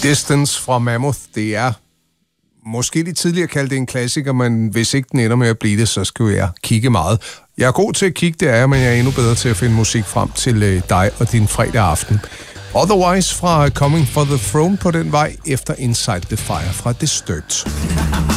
Distance fra Mammoth, det er måske de tidligere kaldte en klassiker, men hvis ikke den ender med at blive det, så skal jeg kigge meget. Jeg er god til at kigge, det er jeg, men jeg er endnu bedre til at finde musik frem til dig og din fredag aften. Otherwise fra Coming for the Throne på den vej efter Inside the Fire fra Disturbed.